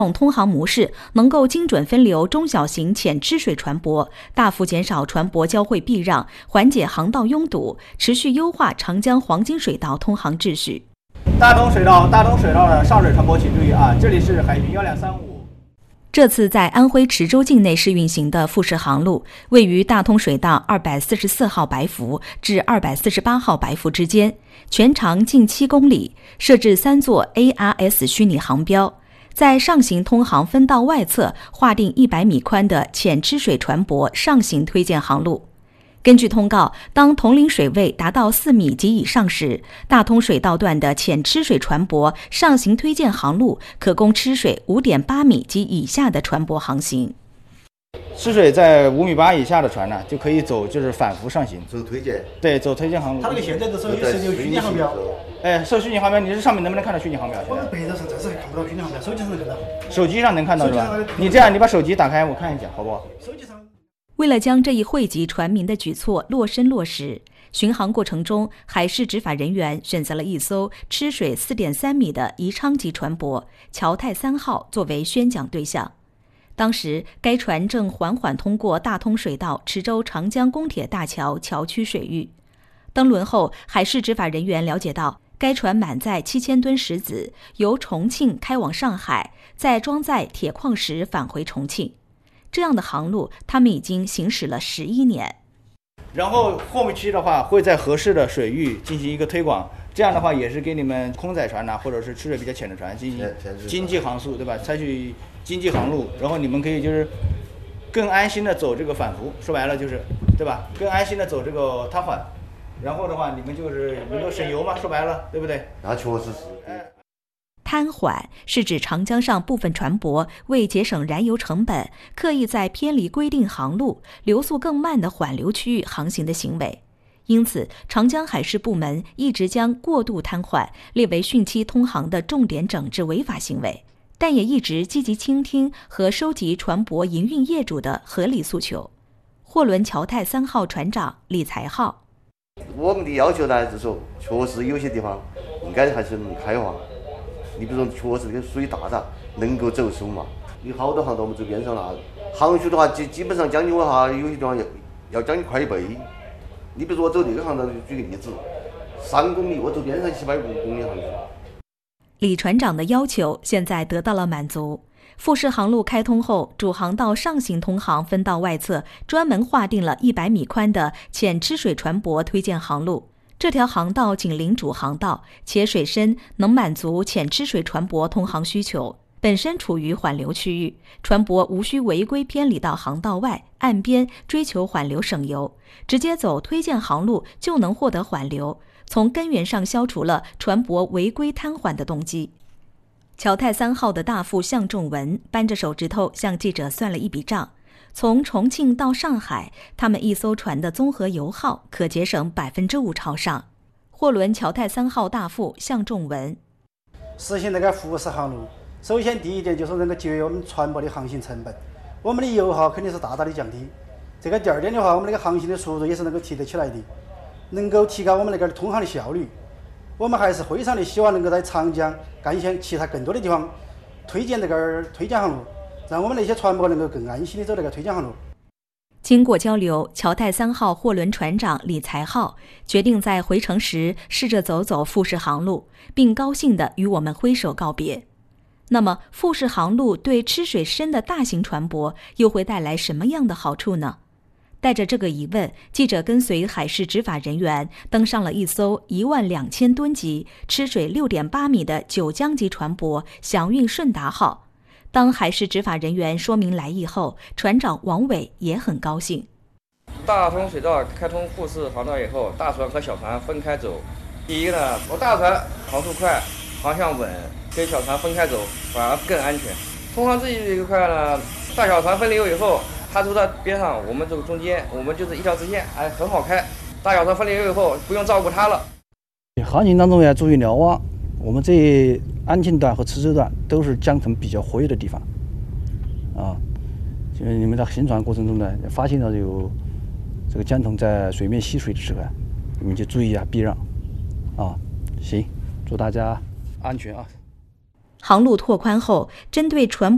种通航模式能够精准分流中小型浅吃水船舶，大幅减少船舶交汇避让，缓解航道拥堵，持续优化长江黄金水道通航秩序。 大通水道的上水船舶请注意啊，这里是海巡1235。 这次在安徽池州境内试运行的复式航路，位于大通水道244号白浮至248号白浮之间，全长近7公里，设置3座 ARS 虚拟航标。在上行通航分道外侧划定100米宽的浅吃水船舶上行推荐航路。根据通告，当统领水位达到4米及以上时，大通水道段的浅吃水船舶上行推荐航路可供吃水5.8米及以下的船舶航行。 吃水在5.8米以下的船呢，就可以走就是反浮上行， 走推荐。 对，走推荐航路。 它那个现在都是有虚拟航标。 设虚拟航标，你这上面能不能看到虚拟航标？ 我们白照上暂时还看不到虚拟航标，手机上能看到。 手机上能看到是吧？你这样，你把手机打开，我看一下，好不好？ 手机上。 为了将这一惠及船民的举措落实落实，巡航过程中，海事执法人员选择了一艘吃水4.3米的宜昌级船舶“侨泰3号”作为宣讲对象。当时，该船正缓缓通过大通水道池州长江公铁大桥桥区水域。登轮后，海事执法人员了解到，该船满载7000吨石子，由重庆开往上海，再装载铁矿石返回重庆。这样的航路，他们已经行驶了11年。 然后后期的话，会在合适的水域进行一个推广，这样的话也是给你们空载船或者是吃水比较浅的船进行经济航速，对吧？采取经济航路，然后你们可以就是更安心的走这个反浮，说白了就是，对吧？更安心的走这个瘫缓，然后的话你们就是能够省油嘛，说白了，对不对？ 那确实是。 瘫缓是指长江上部分船舶为节省燃油成本，刻意在偏离规定航路、流速更慢的缓流区域航行的行为。因此，长江海事部门一直将过度瘫缓列为汛期通航的重点整治违法行为，但也一直积极倾听和收集船舶营运业主的合理诉求。货轮侨泰3号船长李才浩： 我们的要求呢，就是说，确实有些地方应该还是能开放。你比如说，确实这个水大了，能够走手嘛。有好多航道我们走边上了，航速的话基本上将近有些地方要将近快1倍。你比如说我走这个航道，举个例子，3公里我走边上750公里航速。 李船长的要求现在得到了满足。复式航路开通后，主航道上行通航分道外侧专门划定了100米宽的浅吃水船舶推荐航路。这条航道紧邻主航道，且水深能满足浅吃水船舶通航需求，本身处于缓流区域，船舶无需违规偏离到航道外岸边追求缓流省油，直接走推荐航路就能获得缓流，从根源上消除了船舶违规瘫缓的动机。侨泰3号的大副向仲文扳着手指头向记者算了一笔账。从重庆到上海，他们一艘船的综合油耗可节省5%朝上。货轮侨泰3号大副向仲文： 实行那个复式航路，首先第一点就是能够节约我们船舶的航行成本，我们的油耗肯定是大大的降低。这个第二点的话，我们那个航行的速度也是能够提得起来的，能够提高我们那个通航的效率。我们还是非常的希望能够在长江、赣县其他更多的地方推荐这个推荐航路，让我们那些船舶能够更安心的走这个推荐航路。 经过交流，侨泰3号货轮船长李才浩决定在回程时试着走走复式航路，并高兴地与我们挥手告别。那么，复式航路对吃水深的大型船舶又会带来什么样的好处呢？带着这个疑问，记者跟随海事执法人员登上了一艘12000吨级、吃水6.8米的九江级船舶“祥运顺达号”。当海事执法人员说明来意后，船长王伟也很高兴。 大通水道开通复式航道以后，大船和小船分开走。第一呢，我大船航速快，航向稳，跟小船分开走反而更安全。通航这一块呢，大小船分流以后，它走到边上，我们走中间，我们就是一条直线，很好开。大小船分流以后，不用照顾它了。 航行当中要注意瞭望，我们这安庆段和池州段都是江层比较活跃的地方，就是你们在行船过程中呢，发现到有这个江豚在水面吸水的时候，你们就注意避让，行，祝大家安全啊！ 航路拓宽后，针对船舶